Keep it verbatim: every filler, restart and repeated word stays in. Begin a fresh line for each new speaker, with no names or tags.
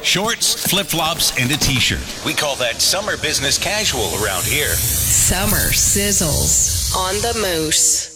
Shorts, flip-flops, and a t-shirt. We call that summer business casual around here.
Summer sizzles on the Moose.